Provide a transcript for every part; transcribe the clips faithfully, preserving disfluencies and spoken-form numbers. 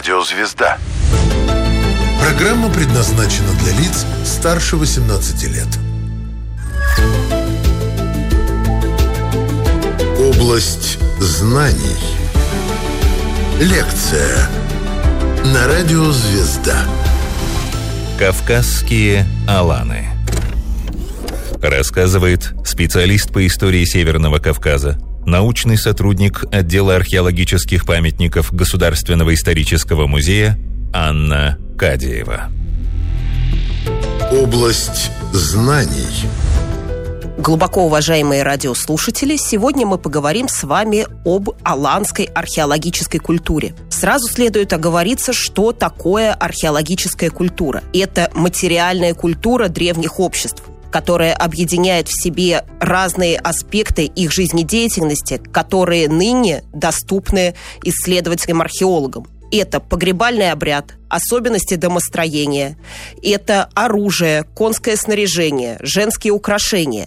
Радио «Звезда». Программа предназначена для лиц старше восемнадцати лет. Область знаний. Лекция на Радио «Звезда». Кавказские аланы. Рассказывает специалист по истории Северного Кавказа, научный сотрудник отдела археологических памятников Государственного исторического музея Анна Кадиева. Область знаний. Глубоко уважаемые радиослушатели, сегодня мы поговорим с вами об аланской археологической культуре. Сразу следует оговориться, что такое археологическая культура. Это материальная культура древних обществ, которая объединяет в себе разные аспекты их жизнедеятельности, которые ныне доступны исследователям-археологам. Это погребальный обряд, особенности домостроения, это оружие, конское снаряжение, женские украшения.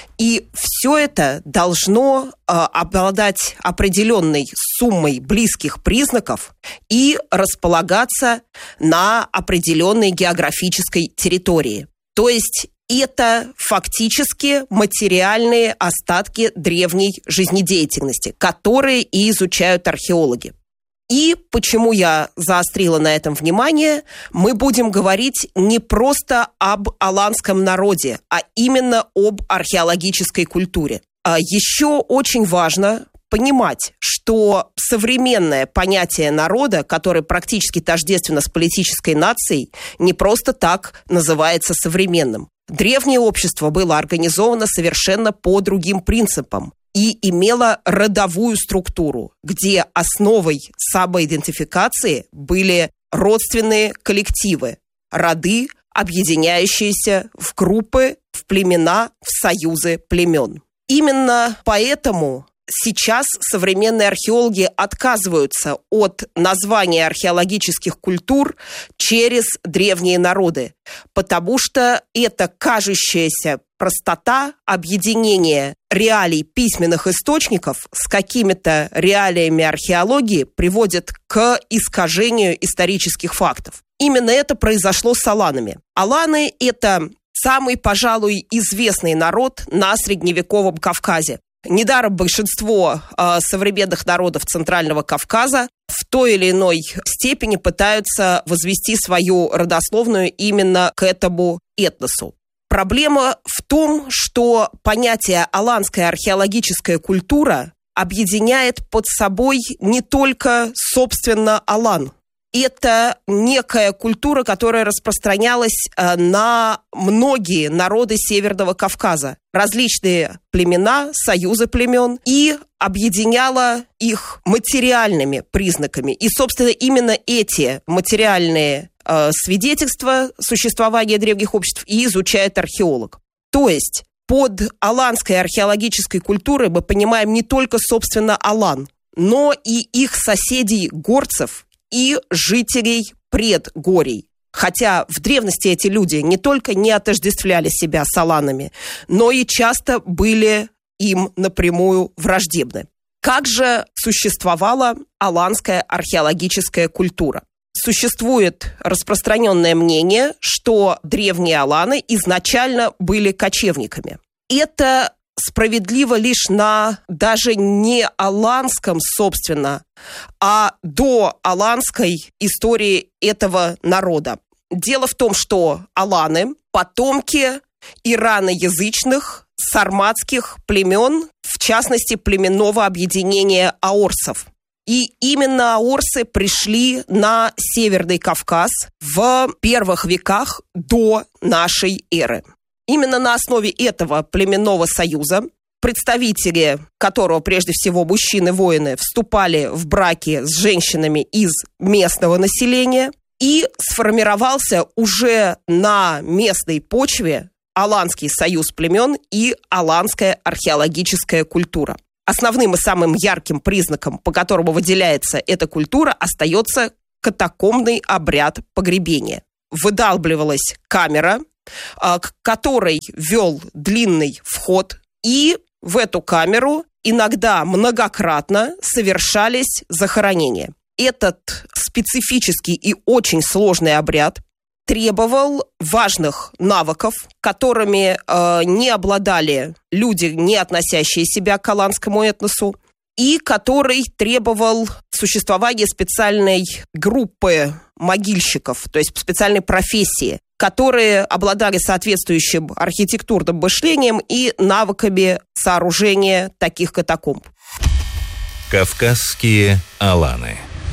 И все это должно э, обладать определенной суммой близких признаков и располагаться на определенной географической территории. То есть это фактически материальные остатки древней жизнедеятельности, которые и изучают археологи. И почему я заострила на этом внимание, мы будем говорить не просто об аланском народе, а именно об археологической культуре. Еще очень важно понимать, что современное понятие народа, которое практически тождественно с политической нацией, не просто так называется современным. Древнее общество было организовано совершенно по другим принципам и имело родовую структуру, где основой самоидентификации были родственные коллективы, роды, объединяющиеся в группы, в племена, в союзы племен. Именно поэтому сейчас современные археологи отказываются от названия археологических культур через древние народы, потому что это кажущаяся простота объединения реалий письменных источников с какими-то реалиями археологии приводит к искажению исторических фактов. Именно это произошло с аланами. Аланы – это самый, пожалуй, известный народ на средневековом Кавказе. Недаром большинство э, современных народов Центрального Кавказа в той или иной степени пытаются возвести свою родословную именно к этому этносу. Проблема в том, что понятие аланская археологическая культура объединяет под собой не только, собственно, алан. Это некая культура, которая распространялась на многие народы Северного Кавказа, различные племена, союзы племен, и объединяла их материальными признаками. И, собственно, именно эти материальные э, свидетельства существования древних обществ и изучает археолог. То есть под аланской археологической культурой мы понимаем не только, собственно, алан, но и их соседей горцев и жителей предгорий. Хотя в древности эти люди не только не отождествляли себя с аланами, но и часто были им напрямую враждебны. Как же существовала аланская археологическая культура? Существует распространенное мнение, что древние аланы изначально были кочевниками. Это справедливо лишь на даже не аланском, собственно, а до аланской истории этого народа. Дело в том, что аланы – потомки ираноязычных сарматских племен, в частности, племенного объединения аорсов. И именно аорсы пришли на Северный Кавказ в первых веках до нашей эры. Именно на основе этого племенного союза представители которого, прежде всего, мужчины-воины, вступали в браки с женщинами из местного населения, и сформировался уже на местной почве Аланский союз племен и аланская археологическая культура. Основным и самым ярким признаком, по которому выделяется эта культура, остается катакомбный обряд погребения. Выдалбливалась камера, к которой вел длинный вход, и в эту камеру иногда многократно совершались захоронения. Этот спектакль специфический и очень сложный обряд, требовал важных навыков, которыми э, не обладали люди, не относящие себя к аланскому этносу, и который требовал существования специальной группы могильщиков, то есть специальной профессии, которые обладали соответствующим архитектурным мышлением и навыками сооружения таких катакомб. Кавказские аланы.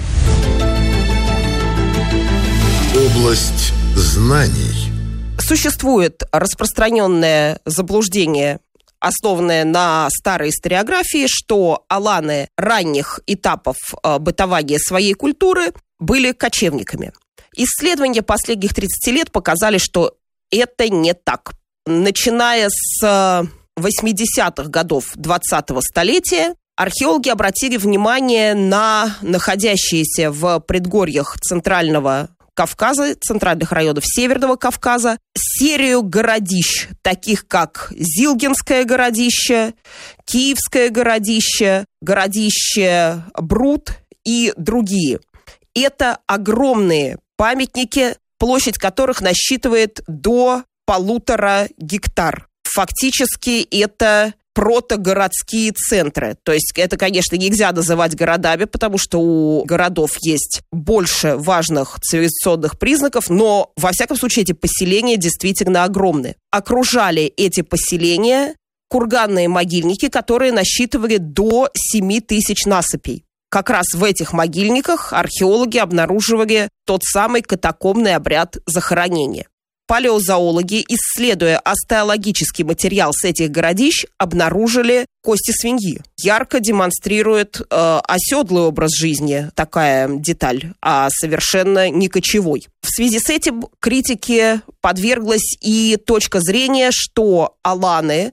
Область знаний. Существует распространенное заблуждение, основанное на старой историографии, что аланы ранних этапов бытования своей культуры были кочевниками. Исследования последних тридцати лет показали, что это не так. Начиная с восьмидесятых годов двадцатого столетия археологи обратили внимание на находящиеся в предгорьях Центрального Кавказа, центральных районов Северного Кавказа, серию городищ, таких как Зилгинское городище, Киевское городище, городище Брут и другие. Это огромные памятники, площадь которых насчитывает до полутора гектар. Фактически это протогородские центры. То есть это, конечно, нельзя называть городами, потому что у городов есть больше важных цивилизационных признаков, но, во всяком случае, эти поселения действительно огромны. Окружали эти поселения курганные могильники, которые насчитывали до семи тысяч насыпей. Как раз в этих могильниках археологи обнаруживали тот самый катакомбный обряд захоронения. Палеозоологи, исследуя остеологический материал с этих городищ, обнаружили кости свиньи. Ярко демонстрирует э, оседлый образ жизни такая деталь, а совершенно не кочевой. В связи с этим критике подверглась и точка зрения, что аланы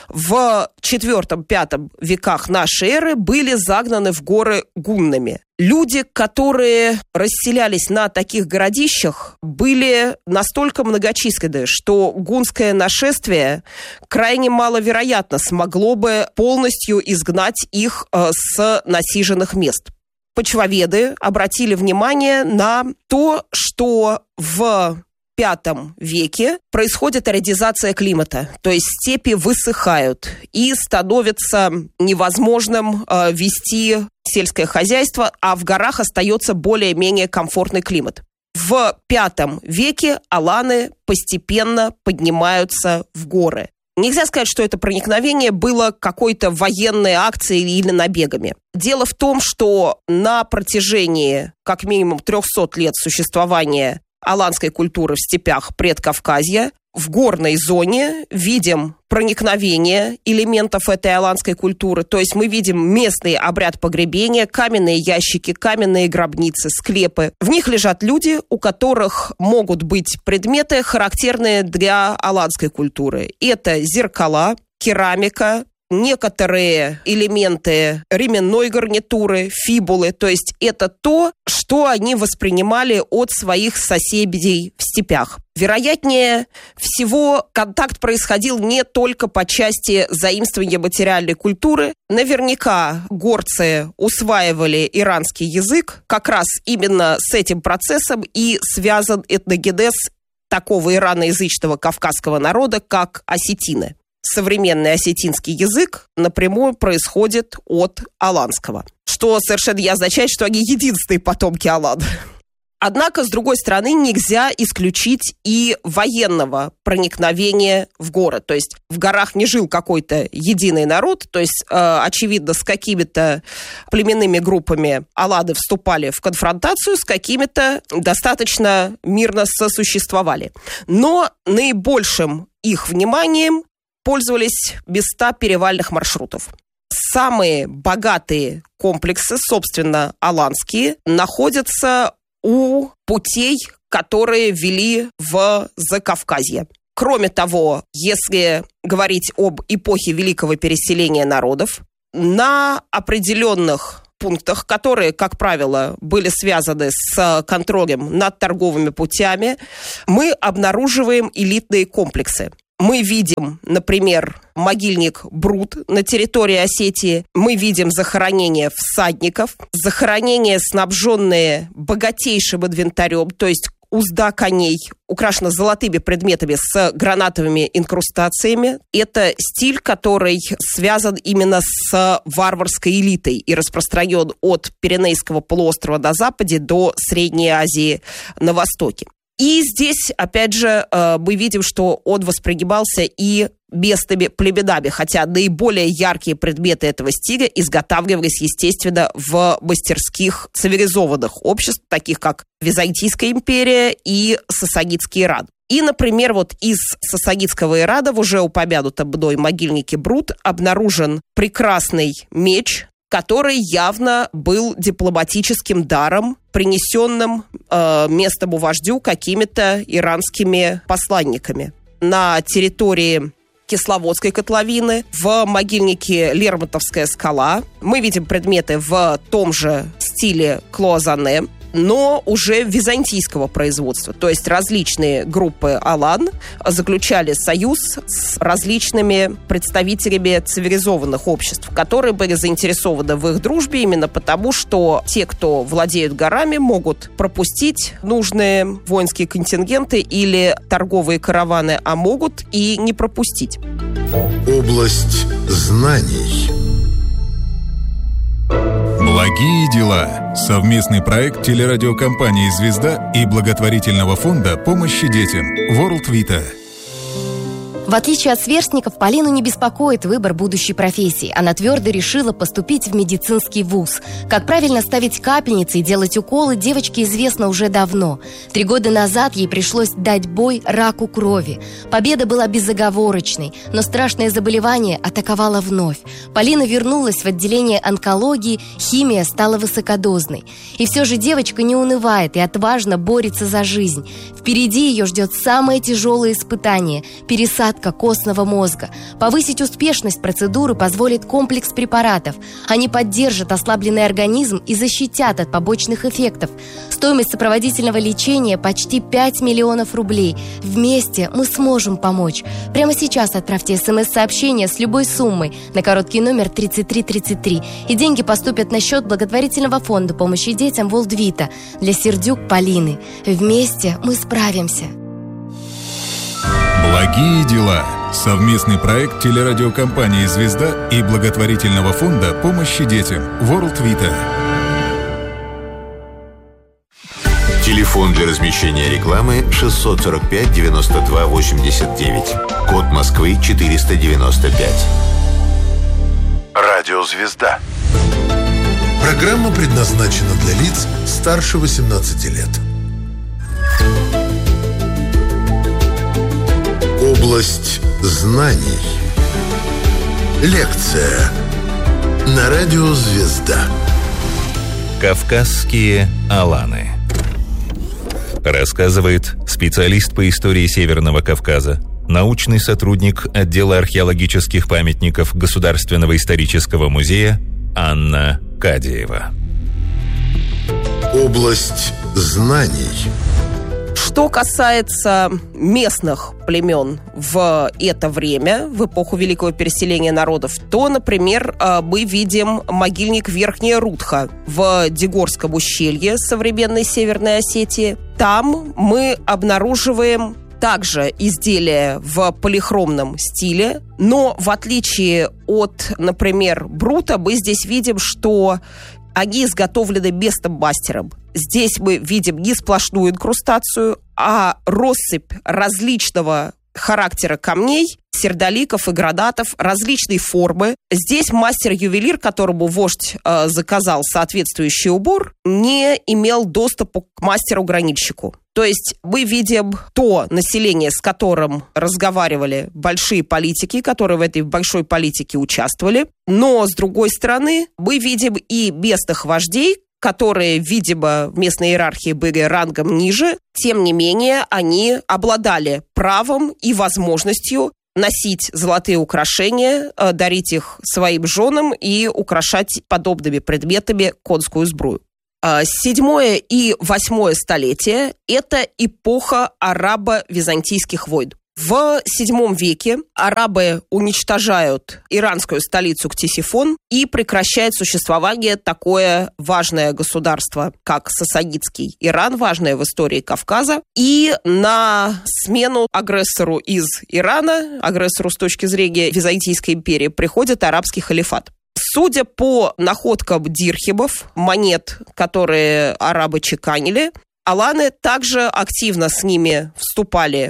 в четвёртом-пятом веках нашей эры были загнаны в горы гуннами. Люди, которые расселялись на таких городищах, были настолько многочисленны, что гунское нашествие крайне маловероятно смогло бы полностью изгнать их э, с насиженных мест. Почвоведы обратили внимание на то, что в пятом веке происходит аridизация климата, то есть степи высыхают и становится невозможным э, вести сельское хозяйство, а в горах остается более-менее комфортный климат. В пятом веке аланы постепенно поднимаются в горы. Нельзя сказать, что это проникновение было какой-то военной акцией или набегами. Дело в том, что на протяжении как минимум трехсот лет существования аланской культуры в степях Предкавказья в горной зоне видим проникновение элементов этой аланской культуры. То есть мы видим местный обряд погребения, каменные ящики, каменные гробницы, склепы. В них лежат люди, у которых могут быть предметы, характерные для аланской культуры. Это зеркала, керамика, некоторые элементы ременной гарнитуры, фибулы. То есть это то, что они воспринимали от своих соседей в степях. Вероятнее всего, контакт происходил не только по части заимствования материальной культуры. Наверняка горцы усваивали иранский язык. Как раз именно с этим процессом и связан этногенез такого ираноязычного кавказского народа, как осетины. Современный осетинский язык напрямую происходит от аланского, что совершенно не означает, что они единственные потомки алан. Однако, с другой стороны, нельзя исключить и военного проникновения в горы. То есть в горах не жил какой-то единый народ, то есть, э, очевидно, с какими-то племенными группами аланы вступали в конфронтацию, с какими-то достаточно мирно сосуществовали. Но наибольшим их вниманием пользовались места перевальных маршрутов. Самые богатые комплексы, собственно, аланские, находятся у путей, которые вели в Закавказье. Кроме того, если говорить об эпохе великого переселения народов, на определенных пунктах, которые, как правило, были связаны с контролем над торговыми путями, мы обнаруживаем элитные комплексы. мы видим, например, могильник Брут на территории Осетии. Мы видим захоронения всадников, захоронения, снабженные богатейшим инвентарем, то есть узда коней украшена золотыми предметами с гранатовыми инкрустациями. Это стиль, который связан именно с варварской элитой и распространен от Пиренейского полуострова на западе до Средней Азии на востоке. И здесь, опять же, мы видим, что он воспринимался и местными племенами, хотя наиболее яркие предметы этого стиля изготавливались, естественно, в мастерских цивилизованных обществ, таких как Византийская империя и Сасанидский Иран. И, например, вот из Сасанидского Ирана в уже упомянутом мной могильнике Брут обнаружен прекрасный меч, который явно был дипломатическим даром, принесенным э, местному вождю какими-то иранскими посланниками. На территории Кисловодской котловины, в могильнике Лермонтовская скала, мы видим предметы в том же стиле клоазане, но уже византийского производства. То есть различные группы алан заключали союз с различными представителями цивилизованных обществ, которые были заинтересованы в их дружбе именно потому, что те, кто владеют горами, могут пропустить нужные воинские контингенты или торговые караваны, а могут и не пропустить. Область знаний. Благие дела. Совместный проект телерадиокомпании «Звезда» и благотворительного фонда помощи детям World Vita. В отличие от сверстников, Полину не беспокоит выбор будущей профессии. Она твердо решила поступить в медицинский вуз. Как правильно ставить капельницы и делать уколы, девочке известно уже давно. Три года назад ей пришлось дать бой раку крови. Победа была безоговорочной, но страшное заболевание атаковало вновь. Полина вернулась в отделение онкологии, химия стала высокодозной. И все же девочка не унывает и отважно борется за жизнь. Впереди ее ждет самое тяжелое испытание – пересадка костного мозга. Повысить успешность процедуры позволит комплекс препаратов. Они поддержат ослабленный организм и защитят от побочных эффектов. Стоимость сопроводительного лечения почти пять миллионов рублей. Вместе мы сможем помочь. Прямо сейчас отправьте смс-сообщение с любой суммой на короткий номер тридцать три тридцать три, и деньги поступят на счет благотворительного фонда помощи детям World Vita для Сердюк Полины. Вместе мы справимся. Благие дела. Совместный проект телерадиокомпании «Звезда» и благотворительного фонда помощи детям World Vita. Телефон для размещения рекламы шестьсот сорок пять девяносто два восемьдесят девять. Код Москвы четыреста девяносто пять. Радио «Звезда». Программа предназначена для лиц старше восемнадцати лет. Область знаний. Лекция на радио «Звезда». Кавказские аланы. Рассказывает специалист по истории Северного Кавказа, научный сотрудник отдела археологических памятников Государственного исторического музея Анна Кадиева. Область знаний. Что касается местных племен в это время, в эпоху Великого переселения народов, то, например, мы видим могильник Верхняя Рудха в Дегорском ущелье современной Северной Осетии. Там мы обнаруживаем также изделия в полихромном стиле, но в отличие от, например, Брута, мы здесь видим, что они изготовлены местным мастером. Здесь мы видим не сплошную инкрустацию, а россыпь различного характера камней, сердоликов и гранатов различной формы. Здесь мастер-ювелир, которому вождь э, заказал соответствующий убор, не имел доступа к мастеру-гранильщику. То есть мы видим то население, с которым разговаривали большие политики, которые в этой большой политике участвовали. Но, с другой стороны, мы видим и местных вождей, которые, видимо, в местной иерархии были рангом ниже. Тем не менее, они обладали правом и возможностью носить золотые украшения, дарить их своим женам и украшать подобными предметами конскую сбрую. Седьмое и восьмое столетие – это эпоха арабо-византийских войн. В седьмом веке арабы уничтожают иранскую столицу Ктисифон и прекращает существование такое важное государство, как Сасанидский Иран, важное в истории Кавказа. И на смену агрессору из Ирана, агрессору с точки зрения Византийской империи, приходит арабский халифат. Судя по находкам дирхемов, монет, которые арабы чеканили, аланы также активно с ними вступали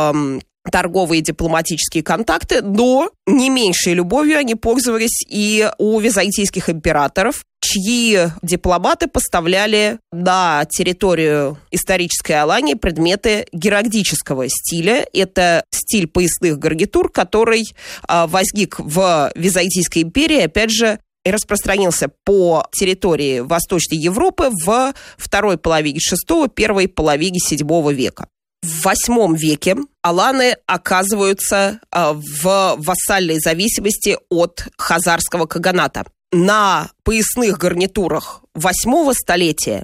в торговые и дипломатические контакты, но не меньшей любовью они пользовались и у византийских императоров, чьи дипломаты поставляли на территорию исторической Алании предметы геральдического стиля. Это стиль поясных гарнитур, который а, возник в Византийской империи, опять же, и распространился по территории Восточной Европы в второй половине шестого, первой половине седьмого века. В восьмом веке аланы оказываются в вассальной зависимости от хазарского каганата. На поясных гарнитурах восьмого столетия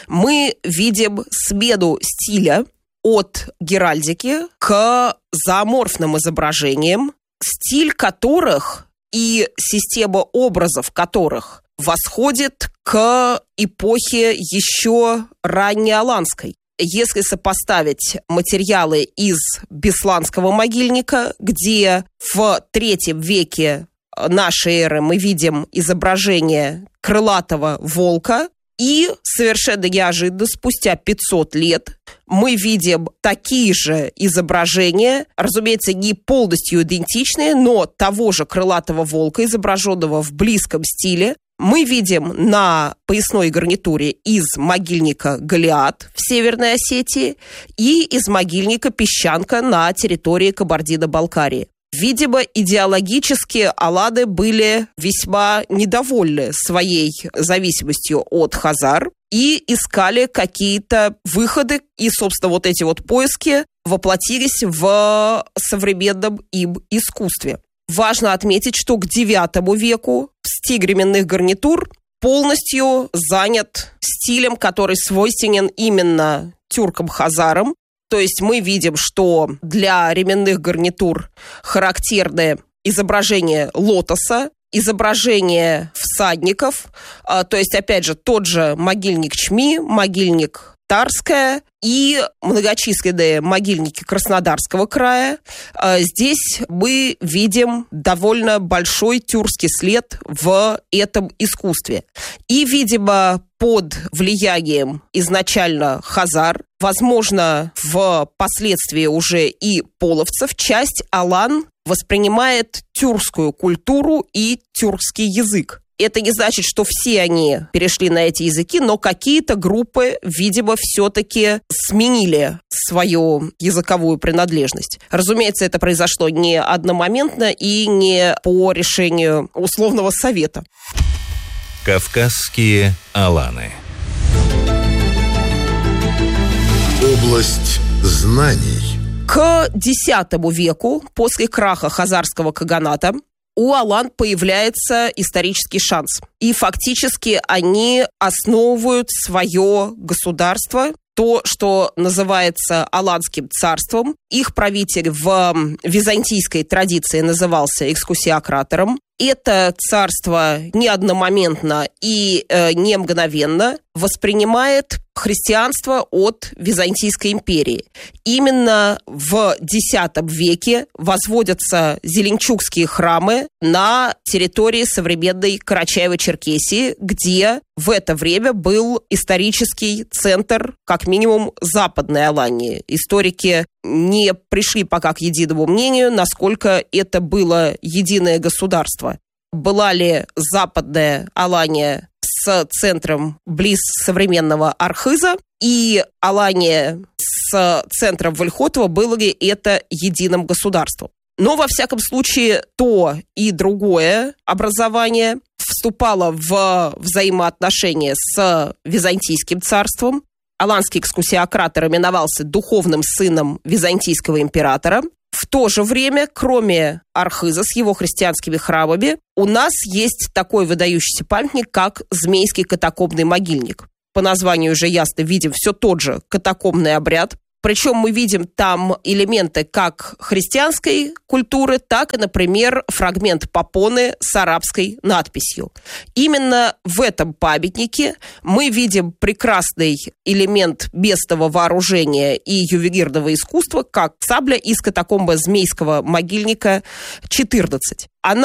мы видим смену стиля от геральдики к зооморфным изображениям, стиль которых и система образов которых восходит к эпохе еще раннеаланской. Если сопоставить материалы из Бесланского могильника, где в третьем веке нашей эры мы видим изображение крылатого волка, и совершенно неожиданно, спустя пятьсот лет, мы видим такие же изображения, разумеется, не полностью идентичные, но того же крылатого волка, изображенного в близком стиле, мы видим на поясной гарнитуре из могильника Голиат в Северной Осетии и из могильника Песчанка на территории Кабардино-Балкарии. Видимо, идеологически аланы были весьма недовольны своей зависимостью от хазар и искали какие-то выходы, и, собственно, вот эти вот поиски воплотились в современном им искусстве. Важно отметить, что к девятому веку стиль ременных гарнитур полностью занят стилем, который свойственен именно тюркам-хазарам. То есть мы видим, что для ременных гарнитур характерны изображение лотоса, изображение всадников, то есть, опять же, тот же могильник Чми, могильник Тарская и многочисленные могильники Краснодарского края. Здесь мы видим довольно большой тюркский след в этом искусстве. И, видимо, под влиянием изначально хазар, возможно, впоследствии уже и половцев, часть алан воспринимает тюркскую культуру и тюркский язык. Это не значит, что все они перешли на эти языки, но какие-то группы, видимо, все-таки сменили свою языковую принадлежность. Разумеется, это произошло не одномоментно и не по решению условного совета. Кавказские аланы. Область знаний. К десятому веку, после краха хазарского каганата, у алан появляется исторический шанс. И фактически они основывают свое государство, то, что называется Аланским царством. Их правитель в византийской традиции назывался экскусиократором. Это царство не одномоментно и э, не мгновенно воспринимает христианство от Византийской империи. Именно в десятом веке возводятся зеленчукские храмы на территории современной Карачаево-Черкесии, где в это время был исторический центр, как минимум, Западной Алании. Историки не пришли пока к единому мнению, насколько это было единое государство. Была ли Западная Алания с центром близ современного Архыза, и Алания с центром Вольхотова, было ли это единым государством. Но, во всяком случае, то и другое образование вступало в взаимоотношения с Византийским царством. Аланский экскусиократор именовался духовным сыном византийского императора. В то же время, кроме Архыза с его христианскими храмами, у нас есть такой выдающийся памятник, как Змейский катакомбный могильник. По названию уже ясно видим все тот же катакомбный обряд, Причем мы видим там элементы как христианской культуры, так и, например, фрагмент попоны с арабской надписью. Именно в этом памятнике мы видим прекрасный элемент бестового вооружения и ювелирного искусства, как сабля из катакомбы Змейского могильника четырнадцать. Она